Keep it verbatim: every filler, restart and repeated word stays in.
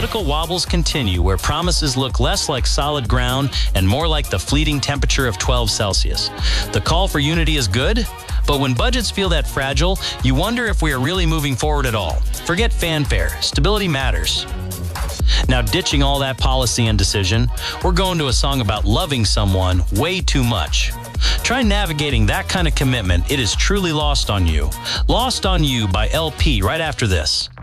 political wobbles continue, where promises look less like solid ground and more like the fleeting temperature of twelve Celsius. The call for unity is good, but when budgets feel that fragile, you wonder if we are really moving forward at all. Forget fanfare. Stability matters. Now, ditching all that policy indecision, we're going to a song about loving someone way too much. Try navigating that kind of commitment. It is truly lost on you. Lost on You by L P right after this.